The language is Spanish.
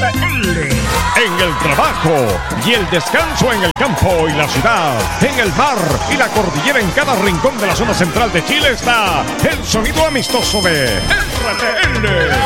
RTL. En el trabajo y el descanso en el campo y la ciudad, en el mar y la cordillera, en cada rincón de la zona central de Chile está el sonido amistoso de RTL.